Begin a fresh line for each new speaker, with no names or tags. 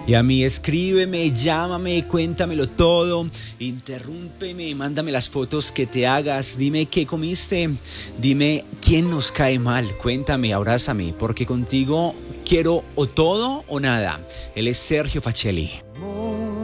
Y a mí escríbeme, llámame, cuéntamelo todo, interrúmpeme, mándame las fotos que te hagas, dime qué comiste, dime quién nos cae mal, cuéntame, abrázame, porque contigo quiero o todo o nada. Él es Sergio Facelli.